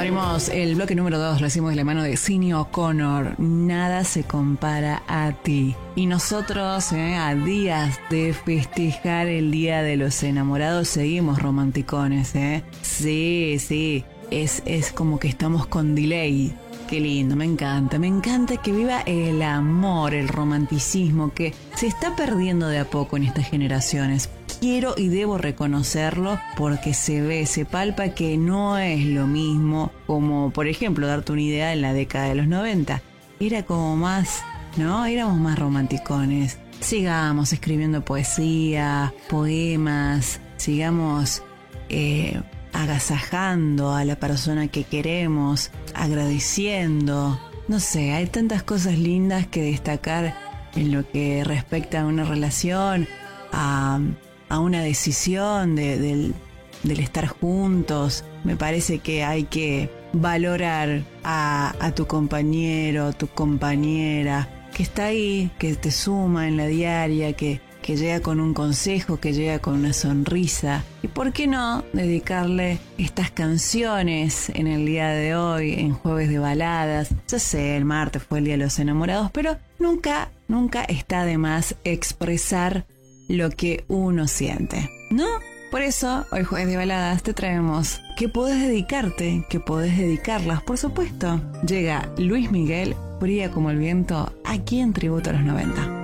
Abrimos el bloque número 2, lo hicimos de la mano de Sinéad O'Connor. Nada se compara a ti. Y nosotros, a días de festejar el Día de los Enamorados, seguimos romanticones, Sí, es como que estamos con delay. Qué lindo, me encanta que viva el amor, el romanticismo que se está perdiendo de a poco en estas generaciones. Quiero y debo reconocerlo porque se ve, se palpa que no es lo mismo como, por ejemplo, darte una idea, en la década de los 90. Era como más, ¿no? Éramos más romanticones. Sigamos escribiendo poesía, poemas, sigamos agasajando a la persona que queremos, agradeciendo. No sé, hay tantas cosas lindas que destacar en lo que respecta a una relación, a una decisión del estar juntos. Me parece que hay que valorar a tu compañero, tu compañera, que está ahí, que te suma en la diaria, que llega con un consejo, que llega con una sonrisa. Y por qué no dedicarle estas canciones en el día de hoy, en Jueves de Baladas. Yo sé, el martes fue el Día de los Enamorados, pero nunca está de más expresar lo que uno siente, ¿no? Por eso, hoy Jueves de Baladas te traemos que podés dedicarte, que podés dedicarlas, por supuesto. Llega Luis Miguel, Fría como el viento, aquí en Tributo a los 90.